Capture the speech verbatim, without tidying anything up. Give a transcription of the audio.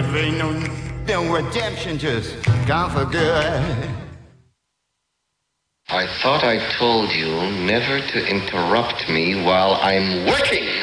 ain't no, no redemption, just gone for good. I thought I told you never to interrupt me while I'm working.